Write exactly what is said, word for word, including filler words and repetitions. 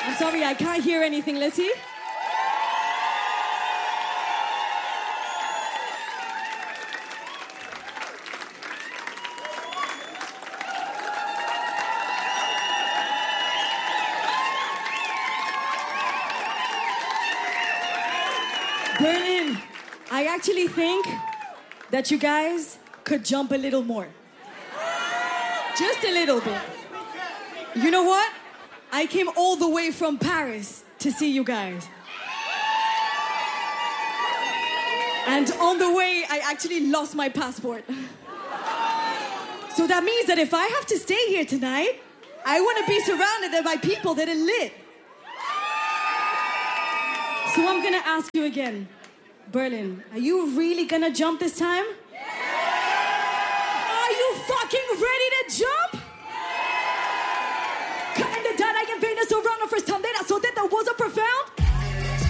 I'm sorry, I can't hear anything. Let's see. Berlin, I actually think that you guys could jump a little more. Just a little bit. You know what? I came all the way from Paris to see you guys. And on the way, I actually lost my passport. So that means that if I have to stay here tonight, I want to be surrounded by people that are lit. So I'm gonna ask you again, Berlin, are you really gonna jump this time? Yeah! Are you fucking ready to jump? Yeah! Keine Deine, Venus, so wrong.